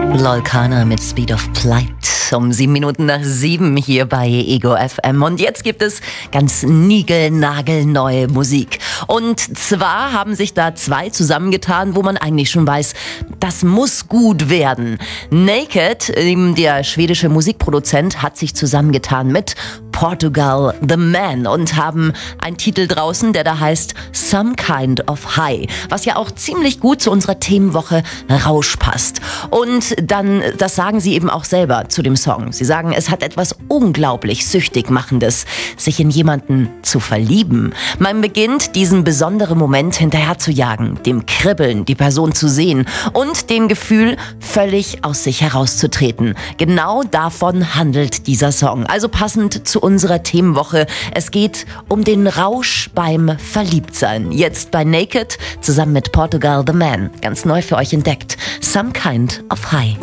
Lolkana mit Speed of Flight. Um 7 Minuten nach 7 hier bei Ego FM. Und jetzt gibt es ganz niegelnagelneue Musik. Und zwar haben sich da zwei zusammengetan, wo man eigentlich schon weiß, das muss gut werden. Naked, der schwedische Musikproduzent, hat sich zusammengetan mit Portugal The Man und haben einen Titel draußen, der da heißt Some Kind of High, was ja auch ziemlich gut zu unserer Themenwoche Rausch passt. Und dann, das sagen sie eben auch selber zu dem Song. Sie sagen, es hat etwas unglaublich süchtig Machendes, sich in jemanden zu verlieben. Man beginnt, diesen besonderen Moment hinterher zu jagen, dem Kribbeln, die Person zu sehen und dem Gefühl, völlig aus sich herauszutreten. Genau davon handelt dieser Song. Also passend zu unserer Themenwoche. Es geht um den Rausch beim Verliebtsein. Jetzt bei Naked zusammen mit Portugal The Man. Ganz neu für euch entdeckt. Some Kind of High.